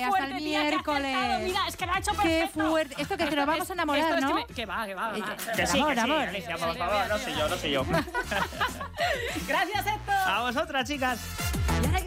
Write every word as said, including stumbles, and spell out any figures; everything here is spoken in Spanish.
hasta fuerte, el tía, que has miércoles. acertado. Mira, es que lo ha hecho Qué perfecto. fuerte. Esto que, que nos vamos a enamorar, Esto es ¿no? que, me- que va, que va. va. Que sí, Amor, que sí, amor. Alicia, por favor, no sé yo, no sé yo. Gracias, Héctor. A vosotras, chicas.